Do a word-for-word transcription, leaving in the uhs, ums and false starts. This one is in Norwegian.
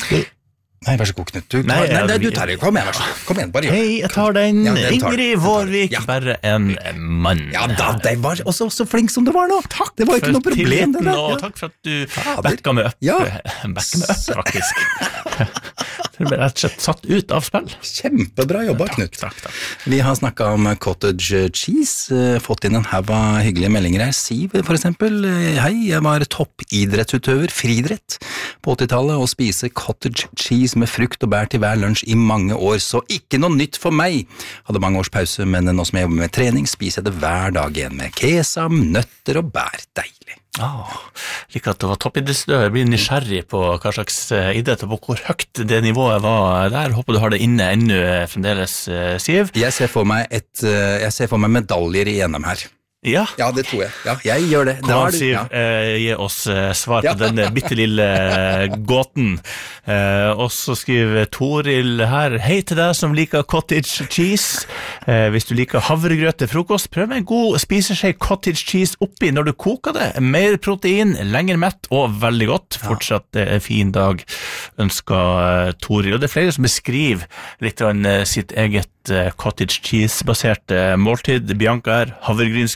Nei, vær så god, Knut. Du tar, nei, nei, nei, du tar det. Kom igjen, vær så god. Kom igjen, bare gjør det. Hei, jeg tar den. Ja, den tar Ingrid den. Vårvik, Ja. bare en mann. Ja, da, det var også så flink som du var nå. Takk det var ikke for noe problem. tilliten, Det der. og Ja. takk for at du Fader. backa meg opp. Ja. Backa meg opp, faktisk. Det ble rett og slett satt ut av spill. Kjempebra jobba, Knut. Takk, takk. Vi har snakket om cottage cheese, eh, fått inn en haug av hyggelige meldinger her. Siv, for eksempel. Eh, Hei, jeg var toppidrettsutøver, friidrett, på åttitallet, og spise cottage cheese med frukt og bær til hver lunsj i mange år, så ikke noe nytt for meg. Hadde mange års pause, men nå som jeg jobber med trening, spiser jeg det hver dag igjen med kesam, nøtter og bær. Deilig. Ah, like at det var toppidrettsutøver. Jeg blir nysgjerrig på hva slags eh, idrett og på hvor høyt det nivået var der. Håper du har det inne ennå eh, fremdeles, eh, Siv. Jeg ser for meg, et, eh, jeg ser for meg medaljer i N M her. Ja. Ja, det tror jeg. Ja, jeg gjør det. Da Kom er an, du- Siv, ja. eh, gi oss eh, svar Ja. på denne bittelille gåten. Eh, og så skriver Toril her, hei til deg som liker cottage cheese. Eh, hvis du liker havregrøt til frokost, prøv med en god spiseskje cottage cheese oppi når du koker det. Mer protein, lenger mett og veldig godt. Fortsatt en fin dag, ønsker eh, Toril. Og det er flere som beskriver litt av sitt eget eh, cottage cheese-baserte måltid. Bianca her, havregryns